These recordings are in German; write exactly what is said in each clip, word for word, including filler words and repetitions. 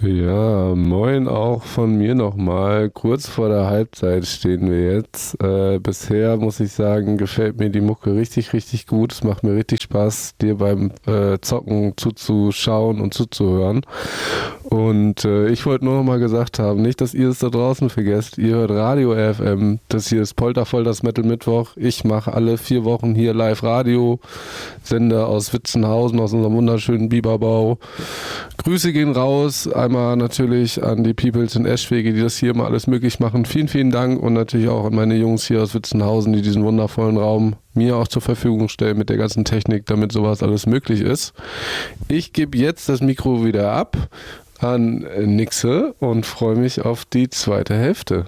Ja, moin auch von mir nochmal. Kurz vor der Halbzeit stehen wir jetzt. Äh, bisher muss ich sagen, gefällt mir die Mucke richtig, richtig gut. Es macht mir richtig Spaß, dir beim äh, Zocken zuzuschauen und zuzuhören. Und äh, ich wollte nur noch mal gesagt haben, nicht, dass ihr es da draußen vergesst. Ihr hört Radio R F M. Das hier ist Poltervoll, das Metal Mittwoch. Ich mache alle vier Wochen hier live Radio. Sender aus Witzenhausen, aus unserem wunderschönen Bieberbau. Grüße gehen raus. Einmal natürlich an die Peoples in Eschwege, die das hier immer alles möglich machen. Vielen, vielen Dank und natürlich auch an meine Jungs hier aus Witzenhausen, die diesen wundervollen Raum mir auch zur Verfügung stellen mit der ganzen Technik, damit sowas alles möglich ist. Ich gebe jetzt das Mikro wieder ab an Nixe und freue mich auf die zweite Hälfte.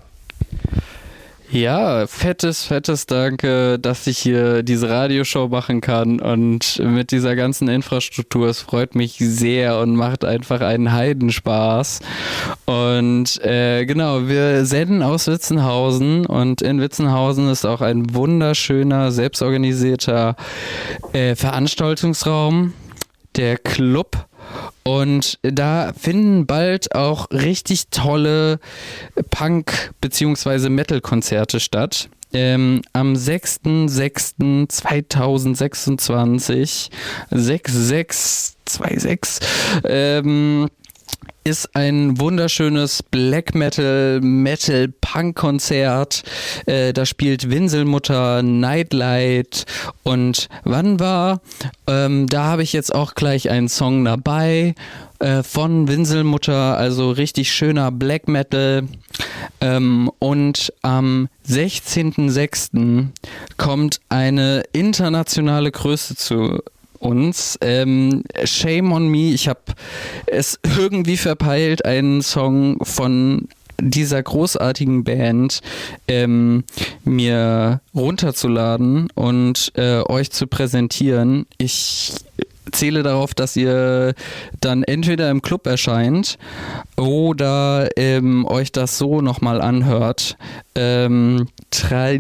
Ja, fettes, fettes Danke, dass ich hier diese Radioshow machen kann und mit dieser ganzen Infrastruktur. Es freut mich sehr und macht einfach einen Heidenspaß. Und äh, genau, wir senden aus Witzenhausen und in Witzenhausen ist auch ein wunderschöner, selbstorganisierter äh, Veranstaltungsraum, der Club. Und da finden bald auch richtig tolle Punk- bzw. Metal-Konzerte statt. Ähm, am sechster sechster zweitausendsechsundzwanzig, sechs sechs zwei sechs, ähm, ist ein wunderschönes Black Metal, Metal Punk Konzert. Äh, da spielt Winselmutter, Nightlight und wann war? Ähm, da habe ich jetzt auch gleich einen Song dabei äh, von Winselmutter, also richtig schöner Black Metal. Ähm, und am sechzehnter sechster kommt eine internationale Größe zu uns. Ähm, Shame on me, ich habe es irgendwie verpeilt, einen Song von dieser großartigen Band ähm, mir runterzuladen und äh, euch zu präsentieren. Ich zähle darauf, dass ihr dann entweder im Club erscheint oder ähm, euch das so nochmal anhört. Ähm, Treit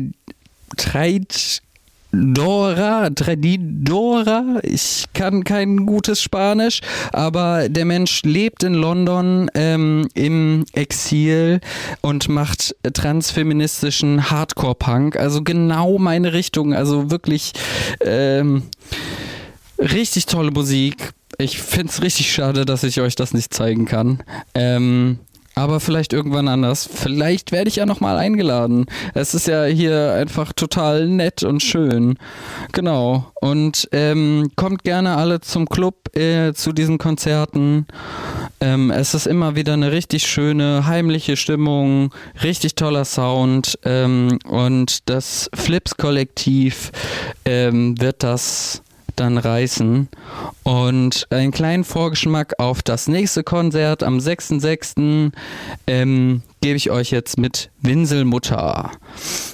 Dora, Tradidora, ich kann kein gutes Spanisch, aber der Mensch lebt in London ähm, im Exil und macht transfeministischen Hardcore-Punk, also genau meine Richtung, also wirklich ähm, richtig tolle Musik. Ich finde es richtig schade, dass ich euch das nicht zeigen kann. Ähm, Aber vielleicht irgendwann anders. Vielleicht werde ich ja nochmal eingeladen. Es ist ja hier einfach total nett und schön. Genau. Und ähm, kommt gerne alle zum Club, äh, zu diesen Konzerten. Ähm, es ist immer wieder eine richtig schöne, heimliche Stimmung, richtig toller Sound. Ähm, und das Flips-Kollektiv ähm, wird das dann reißen. Und einen kleinen Vorgeschmack auf das nächste Konzert am sechster sechster ähm, gebe ich euch jetzt mit Winselmutter.